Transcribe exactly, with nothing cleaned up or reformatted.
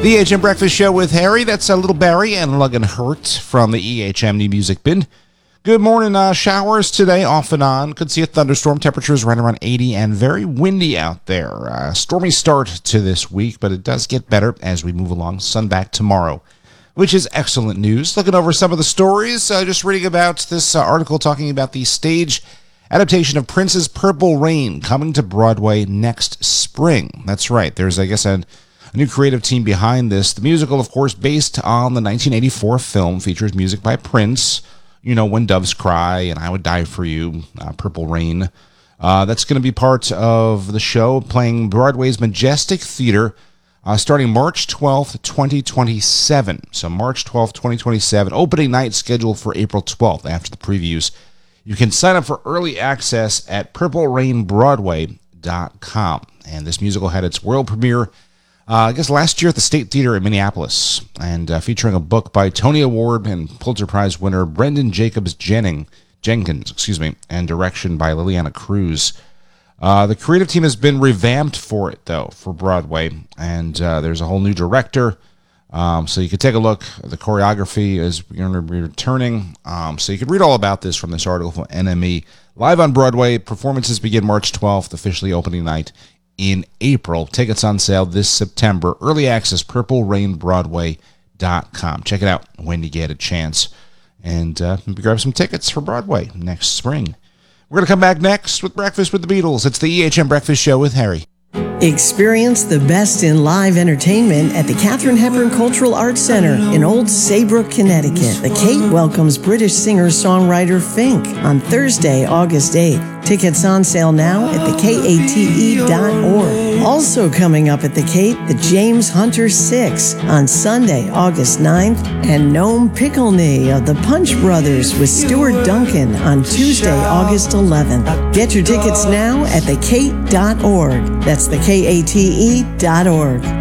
The E H M Breakfast Show with Harry. That's a Little Barry and Luggin Hurt from the E H M New Music Bin. Good morning. Uh, showers today, off and on. Could see a thunderstorm. Temperatures right around eighty and very windy out there. Uh, stormy start to this week, but it does get better as we move along. Sun back tomorrow, which is excellent news. Looking over some of the stories, uh, just reading about this uh, article talking about the stage adaptation of Prince's Purple Rain coming to Broadway next spring. That's right. There's, I guess, a A new creative team behind this. The musical, of course, based on the nineteen eighty-four film, features music by Prince. You know, When Doves Cry and I Would Die for You, uh, Purple Rain. Uh, that's going to be part of the show, playing Broadway's Majestic Theater, uh, starting March twelfth, twenty twenty-seven. So March twelfth, twenty twenty-seven. Opening night scheduled for April twelfth after the previews. You can sign up for early access at purple rain broadway dot com. And this musical had its world premiere Uh, I guess last year at the State Theater in Minneapolis, and uh, featuring a book by Tony Award and Pulitzer Prize winner Brendan Jacobs Jennings, Jenkins, excuse me, and direction by Liliana Cruz. Uh, the creative team has been revamped for it, though, for Broadway, and uh, there's a whole new director. Um, so you can take a look. The choreography is going to be returning. Um, so you can read all about this from this article from N M E. Live on Broadway, performances begin March twelfth, officially opening night in April. Tickets on sale this September. Early access, purple rain broadway dot com. Check it out when you get a chance. And uh, grab some tickets for Broadway next spring. We're going to come back next with Breakfast with the Beatles. It's the E H M Breakfast Show with Harry. Experience the best in live entertainment at the Katharine Hepburn Cultural Arts Center in Old Saybrook, Connecticut. The Kate welcomes British singer-songwriter Fink on Thursday, August eighth. Tickets on sale now at the kate dot org. Also coming up at the Kate, the James Hunter Six on Sunday, August ninth, and Noam Pickleney of the Punch Brothers with Stuart Duncan on Tuesday, August eleventh. Get your tickets now at the kate dot org. That's the kate dot org.